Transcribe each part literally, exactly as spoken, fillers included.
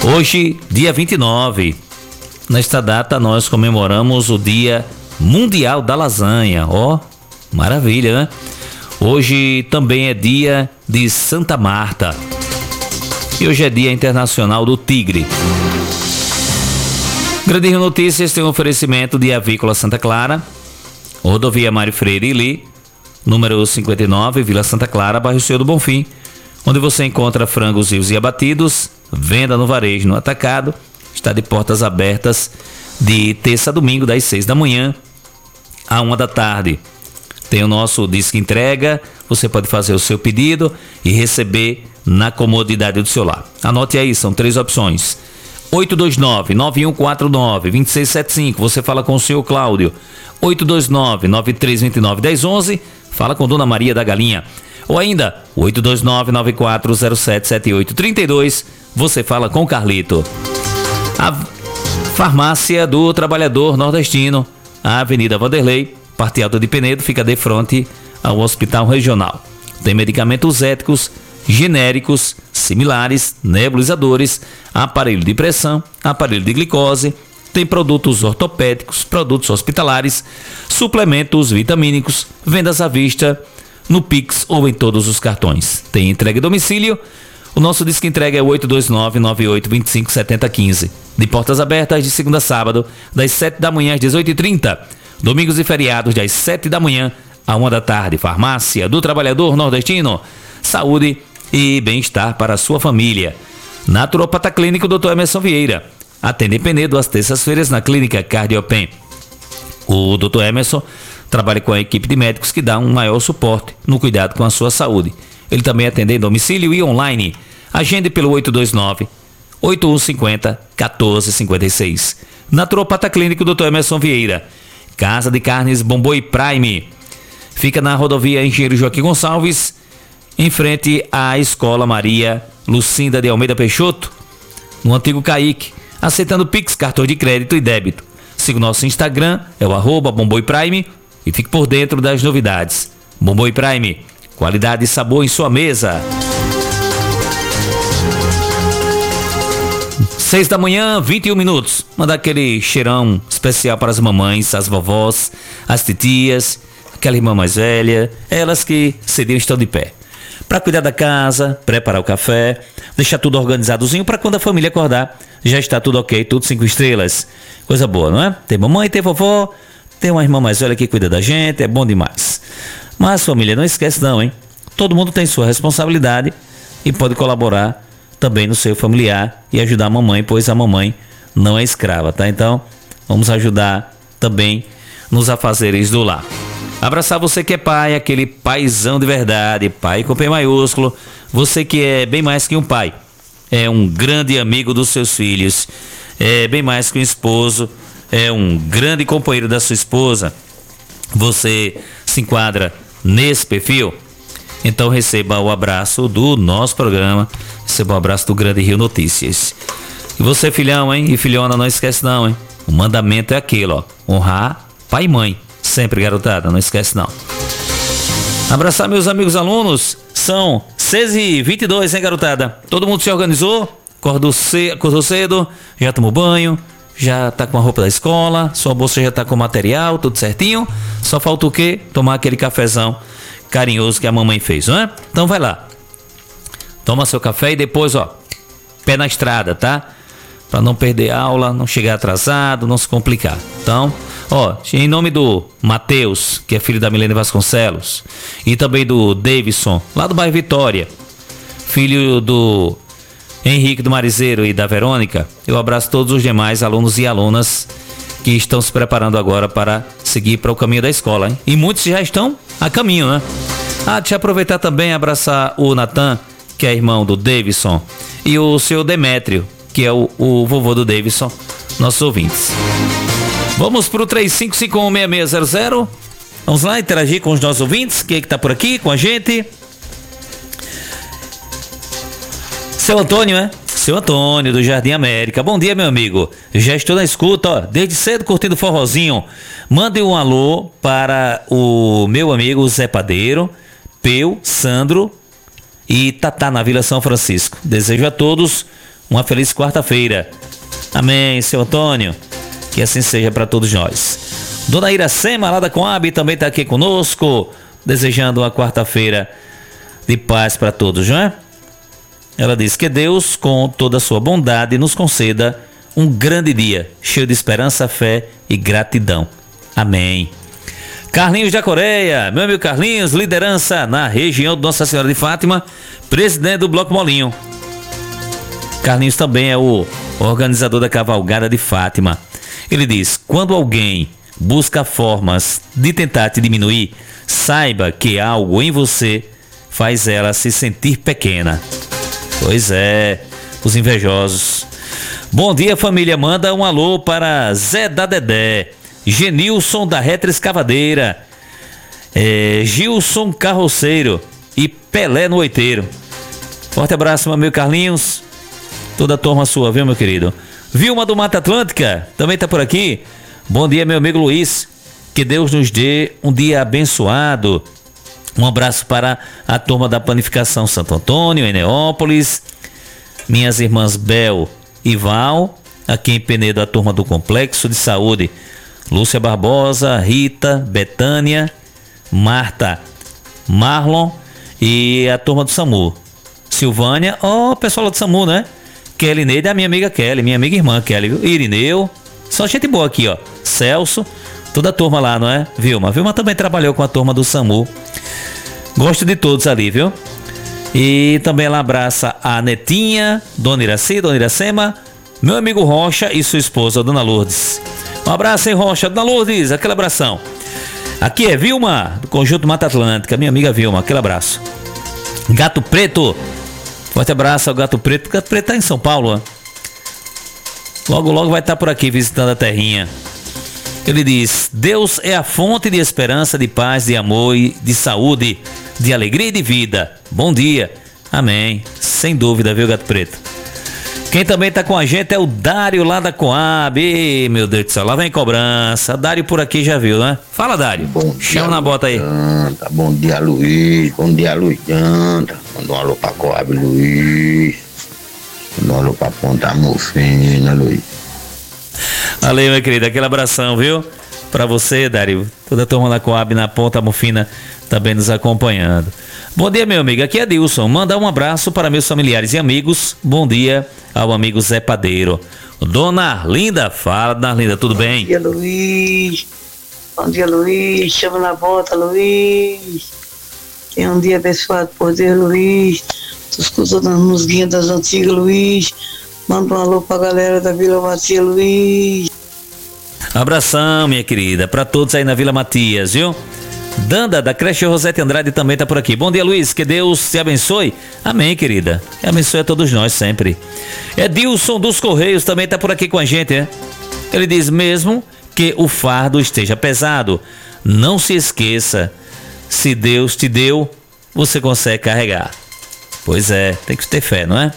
Hoje, dia vinte e nove, nesta data nós comemoramos o Dia Mundial da Lasanha. Ó, oh, maravilha, né? Hoje também é dia de Santa Marta. E hoje é Dia Internacional do Tigre. Grande Rio Notícias tem um oferecimento de Avícola Santa Clara, Rodovia Mário Freire Ili, número cinquenta e nove, Vila Santa Clara, bairro Senhor do Bonfim, onde você encontra frangos vivos e abatidos, venda no varejo, no atacado, está de portas abertas de terça a domingo, das seis da manhã à uma da tarde. Tem o nosso Disque Entrega, você pode fazer o seu pedido e receber na comodidade do seu lar. Anote aí, são três opções. oito dois nove, nove um quatro nove, dois seis sete cinco, você fala com o senhor Cláudio. oito dois nove, nove três dois nove, um zero um um, fala com Dona Maria da Galinha. Ou ainda, oito dois nove, nove quatro zero sete sete oito três dois, você fala com o Carlito. A Farmácia do Trabalhador Nordestino, a Avenida Vanderlei, parte alta de Penedo, fica de frente ao Hospital Regional. Tem medicamentos éticos, genéricos, similares, nebulizadores, aparelho de pressão, aparelho de glicose, tem produtos ortopédicos, produtos hospitalares, suplementos vitamínicos, vendas à vista, no Pix ou em todos os cartões. Tem entrega em domicílio. O nosso Disque Entrega é oito dois nove, nove oito dois cinco, sete zero um cinco. De portas abertas de segunda a sábado, das sete da manhã às dezoito e trinta. Domingos e feriados, das sete da manhã à uma da tarde. Farmácia do Trabalhador Nordestino. Saúde e bem-estar para a sua família. Naturopata Clínico doutor Emerson Vieira. Atende em Penedo às terças-feiras na Clínica Cardiopen. O doutor Emerson trabalha com a equipe de médicos que dá um maior suporte no cuidado com a sua saúde. Ele também atende em domicílio e online. Agende pelo oito dois nove, oito um cinco zero, um quatro cinco seis. Naturopata Clínico doutor Emerson Vieira. Casa de Carnes Bomboi Prime. Fica na rodovia Engenheiro Joaquim Gonçalves, em frente à Escola Maria Lucinda de Almeida Peixoto, no antigo Caique, aceitando Pix, cartão de crédito e débito. Siga o nosso Instagram, é o arroba Bomboi Prime, e fique por dentro das novidades. Bomboi Prime, qualidade e sabor em sua mesa. Seis da manhã, vinte e um minutos. Manda aquele cheirão especial para as mamães, as vovós, as titias, aquela irmã mais velha, elas que cediam estão de pé. Para cuidar da casa, preparar o café, deixar tudo organizadozinho para quando a família acordar, já está tudo ok, tudo cinco estrelas. Coisa boa, não é? Tem mamãe, tem vovó, tem uma irmã mais velha que cuida da gente, é bom demais. Mas família, não esquece não, hein? Todo mundo tem sua responsabilidade e pode colaborar também no seu familiar e ajudar a mamãe, pois a mamãe não é escrava, tá? Então, vamos ajudar também nos afazeres do lar. Abraçar você que é pai, aquele paizão de verdade, pai com P maiúsculo, você que é bem mais que um pai, é um grande amigo dos seus filhos, é bem mais que um esposo, é um grande companheiro da sua esposa, você se enquadra nesse perfil? Então receba o abraço do nosso programa, receba o abraço do Grande Rio Notícias. E você, filhão, hein? E filhona, não esquece não, hein? O mandamento é aquele, ó, honrar pai e mãe. Sempre, garotada, não esquece não. Abraçar meus amigos alunos, são seis e vinte e dois, hein, garotada? Todo mundo se organizou, acordou cedo, acordou cedo, já tomou banho, já tá com a roupa da escola, sua bolsa já tá com o material, tudo certinho. Só falta o quê? Tomar aquele cafezão carinhoso que a mamãe fez, não é? Então vai lá, toma seu café e depois, ó, pé na estrada, tá? Pra não perder aula, não chegar atrasado, não se complicar. Então, ó, em nome do Matheus, que é filho da Milene Vasconcelos, e também do Davidson, lá do bairro Vitória, filho do Henrique do Marizeiro e da Verônica, eu abraço todos os demais alunos e alunas que estão se preparando agora para seguir para o caminho da escola, hein? E muitos já estão a caminho, né? Ah, deixa eu aproveitar também e abraçar o Natan, que é irmão do Davidson, e o seu Demétrio, que é o, o vovô do Davidson, nossos ouvintes. Vamos pro três cinco cinco um, seis seis zero zero. Vamos lá interagir com os nossos ouvintes. Quem é que tá por aqui com a gente? Seu Antônio, é? Seu Antônio, do Jardim América. Bom dia, meu amigo. Já estou na escuta, ó, desde cedo curtindo forrozinho. Mande um alô para o meu amigo Zé Padeiro, Peu, Sandro e Tatá, na Vila São Francisco. Desejo a todos uma feliz quarta-feira. Amém, seu Antônio. Que assim seja para todos nós. Dona Iracema, lá da Coab, também está aqui conosco, desejando uma quarta-feira de paz para todos, não é? Ela diz que Deus, com toda a sua bondade, nos conceda um grande dia, cheio de esperança, fé e gratidão. Amém. Carlinhos da Coreia, meu amigo Carlinhos, liderança na região de Nossa Senhora de Fátima, presidente do Bloco Molinho. Carlinhos também é o organizador da Cavalgada de Fátima. Ele diz: quando alguém busca formas de tentar te diminuir, saiba que algo em você faz ela se sentir pequena. Pois é, os invejosos. Bom dia, família. Manda um alô para Zé da Dedé, Genilson da Retra Escavadeira, é, Gilson Carroceiro e Pelé no Oiteiro. Forte abraço, meu amigo Carlinhos. Toda a turma sua, viu, meu querido? Vilma do Mata Atlântica também tá por aqui. Bom dia, meu amigo Luiz. Que Deus nos dê um dia abençoado. Um abraço para a turma da Panificação Santo Antônio, em Neópolis. Minhas irmãs Bel e Val, aqui em Penedo, a turma do Complexo de Saúde. Lúcia Barbosa, Rita, Betânia, Marta, Marlon e a turma do SAMU. Silvânia, ó, oh, pessoal do SAMU, né? Kelly Neide, a minha amiga Kelly, minha amiga irmã Kelly, viu? Irineu, só gente boa aqui, ó. Celso, toda a turma lá, não é? Vilma, Vilma também trabalhou com a turma do SAMU. Gosto de todos ali, viu? E também ela abraça a Netinha, Dona Iraci, Dona Iracema, meu amigo Rocha e sua esposa, Dona Lourdes. Um abraço, hein, Rocha, Dona Lourdes, aquele abração. Aqui é Vilma, do Conjunto Mata Atlântica, minha amiga Vilma, aquele abraço. Gato Preto, forte abraço ao Gato Preto. O Gato Preto tá em São Paulo, ó. Logo, logo vai estar por aqui visitando a terrinha. Ele diz: Deus é a fonte de esperança, de paz, de amor e de saúde, de alegria e de vida. Bom dia. Amém. Sem dúvida, viu, Gato Preto? Quem também está com a gente é o Dário lá da Coab. Ih, meu Deus do céu, lá vem cobrança. Dário por aqui já viu, né? Fala, Dário. Bom Chama dia, na bota aí. Janta. Bom dia, Luiz. Bom dia, Luiz Janta. Manda um alô pra Coab, Luiz. Manda um alô pra Ponta Mofina, Luiz. Valeu, meu querido. Aquele abração, viu? Pra você, Dário. Toda a turma da Coab na Ponta Mofina também nos acompanhando. Bom dia, meu amigo. Aqui é Dilson. Manda um abraço para meus familiares e amigos. Bom dia ao amigo Zé Padeiro. Dona Arlinda, fala, Dona Arlinda, tudo bem? Bom dia, Luiz. Bom dia, Luiz. Chama na bota, Luiz. Tenha um dia abençoado por Deus, Luiz. Tô escutando as musiquinhas das antigas, Luiz. Manda um alô pra galera da Vila Matias, Luiz. Abração, minha querida, para todos aí na Vila Matias, viu? Danda, da creche Rosete Andrade, também tá por aqui. Bom dia, Luiz, que Deus te abençoe. Amém, querida. E abençoe a todos nós sempre. Edilson dos Correios também tá por aqui com a gente, né? Ele diz: mesmo que o fardo esteja pesado, não se esqueça, se Deus te deu, você consegue carregar. Pois é, tem que ter fé, não é?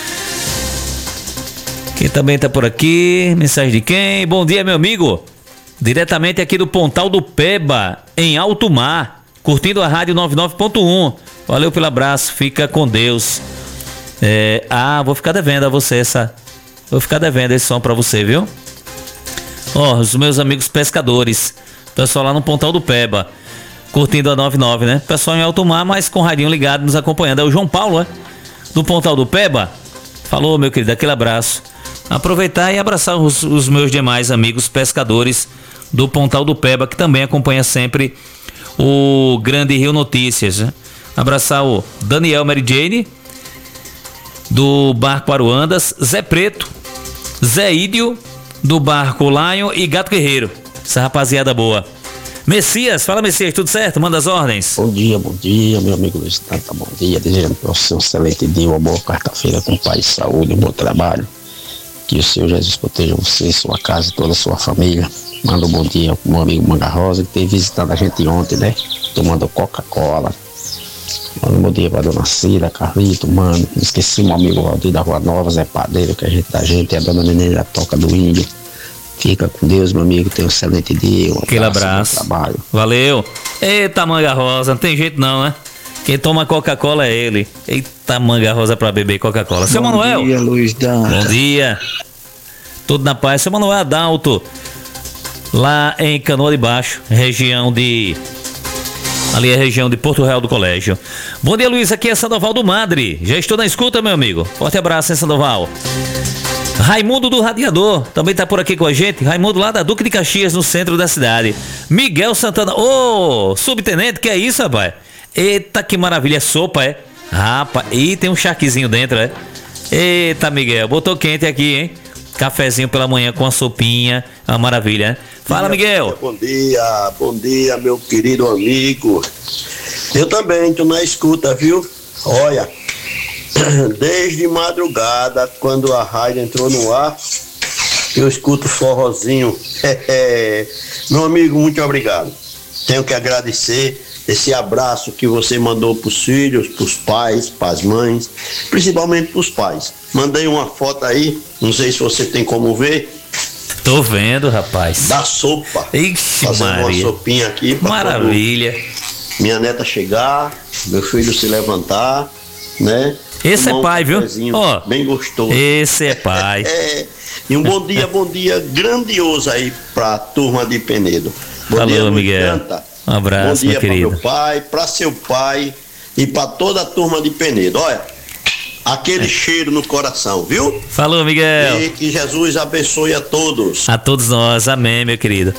Quem também tá por aqui? Mensagem de quem? Bom dia, meu amigo. Diretamente aqui do Pontal do Peba, em Alto Mar, curtindo a Rádio noventa e nove ponto um. Valeu pelo abraço, fica com Deus. É, ah, vou ficar devendo a você essa. Vou ficar devendo esse som pra você, viu? Ó, oh, os meus amigos pescadores. Pessoal lá no Pontal do Peba, curtindo a noventa e nove, né? Pessoal em Alto Mar, mas com o radinho ligado nos acompanhando. É o João Paulo, né? Do Pontal do Peba. Falou, meu querido, aquele abraço. Aproveitar e abraçar os, os meus demais amigos pescadores do Pontal do Peba, que também acompanha sempre o Grande Rio Notícias, né? Abraçar o Daniel Mary Jane, do Barco Aruandas, Zé Preto, Zé Ídio, do Barco Lion e Gato Guerreiro. Essa rapaziada boa. Messias, fala, Messias, tudo certo? Manda as ordens. Bom dia, bom dia, meu amigo Luiz Tanta, bom dia. Desejando para você um excelente dia, uma boa quarta-feira com paz, saúde, um bom trabalho. Que o Senhor Jesus proteja você, sua casa e toda a sua família. Manda um bom dia pro meu amigo Manga Rosa, que teve visitado a gente ontem, né? Tomando Coca-Cola. Manda um bom dia pra Dona Cira, Carlito, mano. Não esqueci meu amigo Valdir da Rua Nova, Zé Padeiro, que a gente da gente, e a Dona Nenê da Toca do Índio. Fica com Deus, meu amigo. Tenha um excelente dia. Um Aquele abraço. Trabalho. Valeu. Eita, Manga Rosa, não tem jeito não, né? Quem toma Coca-Cola é ele. Eita, manga rosa pra beber Coca-Cola. Seu Manuel. Bom dia, Luiz Dantas. Bom dia. Tudo na paz. Seu Manuel Adalto, lá em Canoa de Baixo, região de... Ali é a região de Porto Real do Colégio. Bom dia, Luiz. Aqui é Sandoval do Madre. Já estou na escuta, meu amigo. Forte abraço, hein, Sandoval. Raimundo do Radiador também tá por aqui com a gente. Raimundo lá da Duque de Caxias, no centro da cidade. Miguel Santana. Ô, oh, subtenente, que é isso, rapaz? Eita, que maravilha. Sopa, é? Rapaz, e tem um charquezinho dentro, é? Eita, Miguel, botou quente aqui, hein? Cafezinho pela manhã com a sopinha. É uma maravilha, né? Fala, Miguel. Bom dia, bom dia, meu querido amigo. Eu também tô na escuta, viu? Olha, desde madrugada, quando a rádio entrou no ar, eu escuto forrozinho. Meu amigo, muito obrigado. Tenho que agradecer esse abraço que você mandou pros filhos, pros pais, pras mães, principalmente pros pais. Mandei uma foto aí, não sei se você tem como ver. Tô vendo, rapaz. Da sopa. Ixi, fazendo Maria. uma sopinha aqui. Pra maravilha. Minha neta chegar, meu filho se levantar, né? Esse Tomar é pai, um viu? Ó, bem gostoso. Esse é pai. É, e um bom dia, bom dia grandioso aí pra turma de Penedo. Bom Falou, dia, Luiz Miguel. Canta. Um abraço, bom meu dia pra querido. meu pai, pra seu pai e pra toda a turma de Penedo. Olha, aquele é. cheiro no coração, viu? Falou, Miguel. E que Jesus abençoe a todos. A todos nós, amém, meu querido.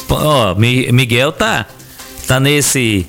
Ó, Miguel tá, tá nesse,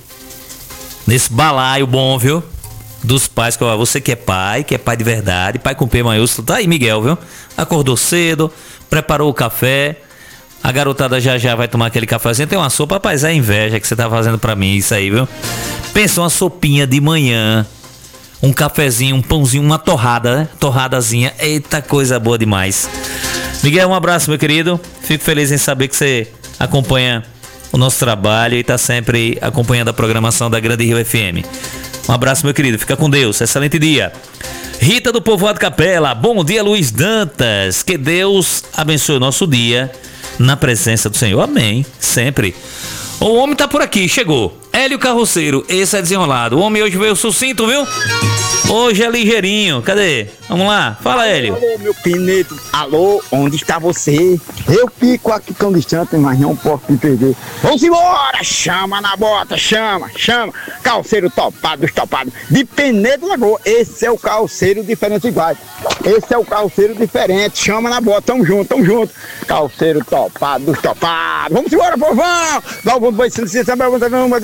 nesse balaio bom, viu? Dos pais, que ó, você que é pai, que é pai de verdade, pai com P maiúsculo, tá aí, Miguel, viu? Acordou cedo, preparou o café. A garotada já já vai tomar aquele cafezinho. Tem uma sopa, rapaz, é inveja que você tá fazendo pra mim isso aí, viu? Pensa uma sopinha de manhã, um cafezinho, um pãozinho, uma torrada, né? Torradazinha. Eita, coisa boa demais. Miguel, um abraço, meu querido. Fico feliz em saber que você acompanha o nosso trabalho e tá sempre acompanhando a programação da Grande Rio F M. Um abraço, meu querido. Fica com Deus. Excelente dia. Rita do Povoado Capela. Bom dia, Luiz Dantas. Que Deus abençoe o nosso dia na presença do Senhor. Amém. Sempre. O homem tá por aqui. Chegou. Hélio Carroceiro. Esse é desenrolado. O homem hoje veio sucinto, viu? Hoje é ligeirinho. Cadê? Vamos lá. Fala, Hélio. Alô, meu Pinedo. Alô, onde está você? Eu fico aqui tão distante, mas não posso me perder. Vamos embora! Chama na bota, chama, chama. Calceiro topado dos topados. De Penedo Lagoa. Esse é o calceiro diferente igual. Esse é o calceiro diferente. Chama na bota. Tamo junto, tamo junto. Calceiro topado dos topados. Vamos embora, povão! Dá o bom boi, se você sabe,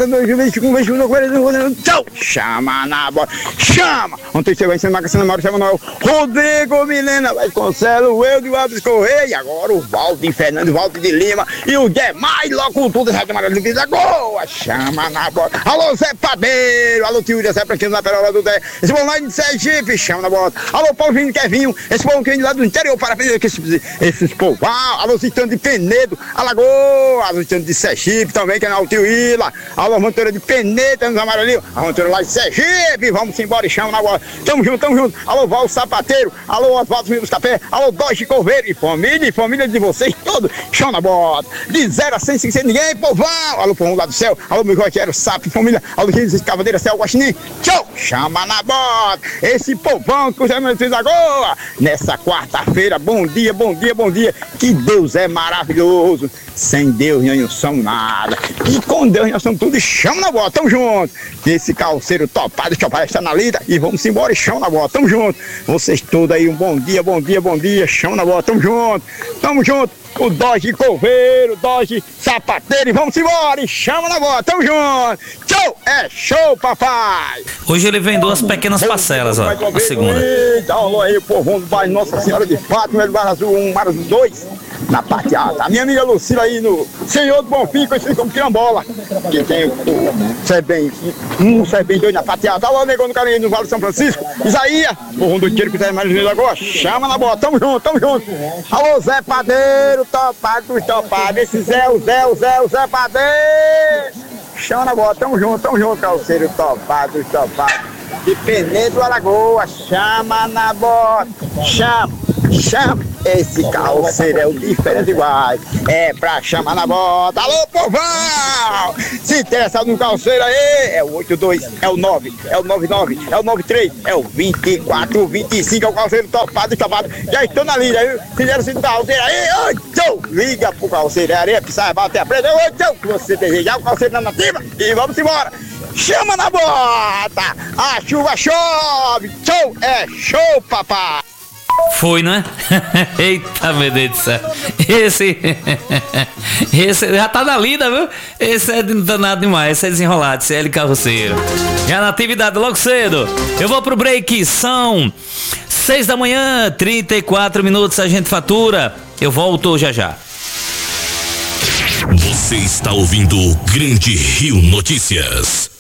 tchau! Chama na bota. Chama! Ontem você vai ensinar uma canção, Mauro Manuel, Rodrigo Milena, vai Concelo, eu de Alves Correia, e agora o Valdir Fernando, Valdir de Lima e o demais locutor da Rádio Amarelo de Lagoa. Chama na bota. Alô, Zé Padeiro, alô, tio Zé Praquinho na perola do Zé, esse bom lá de Sergipe, chama na bota. Alô, Paulinho Kevinho, esse bom que vem lá do interior para Penedo, esses, esses povos, alô, Zitano de Penedo, Alagoa, alô, Zitano de Sergipe também, que é na Altioíla, alô, Monteiro de Penedo, nos Amarelinhos, a Monteiro lá de Sergipe, vamos embora e chama na bota. Tamo junto, tamo junto. Alô, Val Sapateiro, alô, Oswaldo Filho dos Capé, alô, Dodge Corveiro e família, e família de vocês todos, chão na bota. De zero a cem, sem ser ninguém, povão. Alô, povão lá do céu, alô, meu Rogério Sapo, família, alô, Rios Cavadeira, Céu, Guaxinim, tchau, chama na bota. Esse povão que o Zé Mendes fez agora, nessa quarta-feira, bom dia, bom dia, bom dia, que Deus é maravilhoso. Sem Deus nós não somos nada. E com Deus nós somos tudo e chama na bota, tamo junto. Esse calceiro topado, topado está na lida e vamos embora e chama na bota, tamo junto. Vocês todos aí, um bom dia, bom dia, bom dia, chama na bota, tamo junto, tamo junto. O Dodge Coveiro, Dodge Sapateiro e vamos embora e chama na bota, tamo junto. Tchau, é show, papai. Hoje ele vem duas pequenas parcelas, ó, a segunda. Dá um alô aí, o povão do bairro Nossa Senhora de Fátima, do Bar Azul um, Mar Azul dois. Na parte alta. A minha amiga Lucila aí no Senhor do Bonfim, conhecido como Quirambola, que tem o Sebem, um Sebem dois na parte alta. Alô, negão do carinho no Vale de São Francisco. Isaías, o rumo do dinheiro que tem mais de agora. Chama na bota, tamo junto, tamo junto. Alô, Zé Padeiro, topado dos topados. Esse Zé, o Zé, o Zé, o Zé Padeiro. Chama na bota, tamo junto, tamo junto, calceiro topado dos topados. De Penedo Alagoa, chama na bota, chama. Chama, esse carroceiro é o diferente igual. É pra chamar na bota. Alô, povão! Se interessado no carroceiro aí, é o oito dois, é o nove, é o nove nove, é o nove três, é o vinte e quatro, vinte e cinco, é o carroceiro topado e topado. Já estou na linha, viu? Se interessado no carroceiro aí, oi, tchau! Liga pro carroceiro, é areia, pissar, bater a preta, oi, tchau! Que você desejar, o carroceiro na nativa e vamos embora! Chama na bota! A chuva chove! Show! É show, papai! Foi, não é? Eita, meu Deus do céu. Esse. Esse já tá na lida, viu? Esse é danado demais. Esse é desenrolado. Esse é L Carroceiro. Já na atividade logo cedo. Eu vou pro break. São seis da manhã, trinta e quatro minutos. A gente fatura. Eu volto já já. Você está ouvindo o Grande Rio Notícias.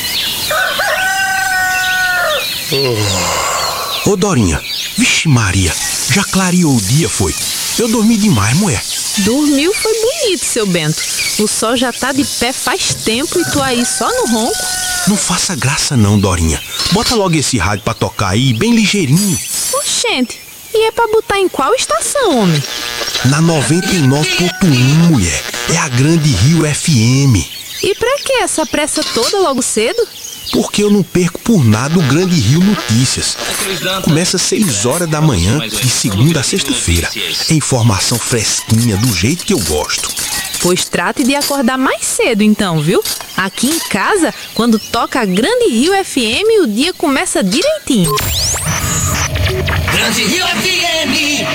Ô oh, Dorinha, vixe Maria, já clareou o dia, foi? Eu dormi demais, mulher. Dormiu foi bonito, seu Bento. O sol já tá de pé faz tempo e tu aí só no ronco. Não faça graça não, Dorinha. Bota logo esse rádio pra tocar aí, bem ligeirinho. Oxente, e é pra botar em qual estação, homem? Na noventa e nove ponto um, mulher. É a Grande Rio F M. E pra que essa pressa toda logo cedo? Porque eu não perco por nada o Grande Rio Notícias. Começa às seis horas da manhã, de segunda a sexta-feira. É informação fresquinha, do jeito que eu gosto. Pois trate de acordar mais cedo então, viu? Aqui em casa, quando toca a Grande Rio F M, o dia começa direitinho. Grande Rio F M.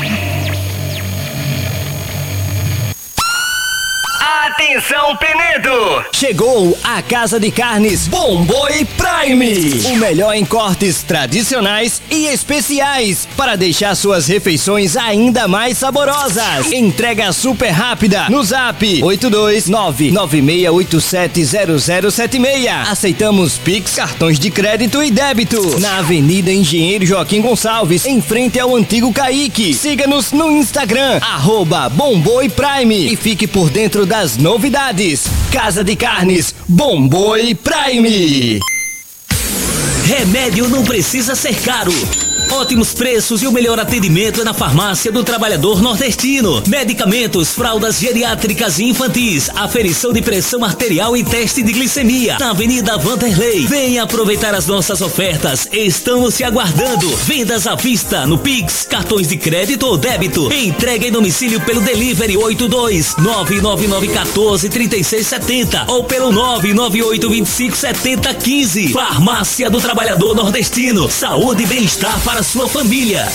Atenção, Penedo! Chegou a Casa de Carnes Bomboi Prime! O melhor em cortes tradicionais e especiais para deixar suas refeições ainda mais saborosas. Entrega super rápida no Zap oito dois nove nove seis oito sete zero zero sete seis. Aceitamos Pix, cartões de crédito e débito. Na Avenida Engenheiro Joaquim Gonçalves, em frente ao antigo Caique. Siga-nos no Instagram, arroba Bomboi Prime, e fique por dentro das novidades. Casa de Carnes Bomboi Prime. Remédio não precisa ser caro. Ótimos preços e o melhor atendimento é na Farmácia do Trabalhador Nordestino. Medicamentos, fraldas geriátricas e infantis, aferição de pressão arterial e teste de glicemia. Na Avenida Vanderlei. Venha aproveitar as nossas ofertas. Estamos te aguardando. Vendas à vista no Pix, cartões de crédito ou débito. Entrega em domicílio pelo Delivery oito dois nove nove nove um quatro três seis sete zero ou pelo nove nove oito dois cinco sete zero um cinco. Farmácia do Trabalhador Nordestino. Saúde e bem-estar para a sua família.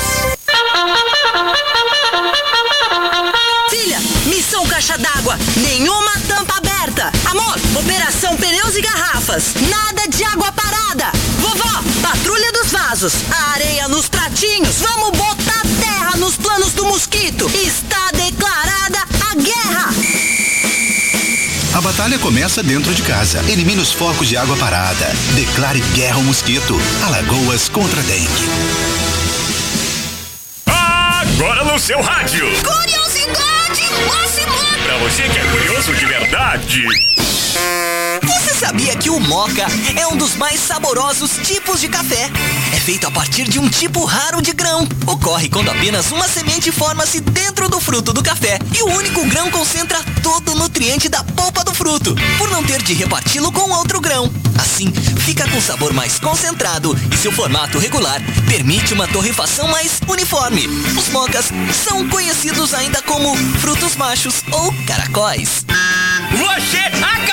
Filha, missão caixa d'água, nenhuma tampa aberta. Amor, operação pneus e garrafas, nada de água parada. Vovó, patrulha dos vasos, a areia nos pratinhos, vamos botar terra nos planos do mosquito. Está declarada a guerra. A batalha começa dentro de casa. Elimine os focos de água parada. Declare guerra ao mosquito. Alagoas contra a dengue. Agora no seu rádio. Curiosidade máxima. Pra você que é curioso de verdade. Você sabia que o moca é um dos mais saborosos tipos de café? É feito a partir de um tipo raro de grão. Ocorre quando apenas uma semente forma-se dentro do fruto do café e o único grão concentra todo o nutriente da polpa do fruto, por não ter de reparti-lo com outro grão. Assim, fica com sabor mais concentrado e seu formato regular permite uma torrefação mais uniforme. Os mocas são conhecidos ainda como frutos machos ou caracóis. Você acabou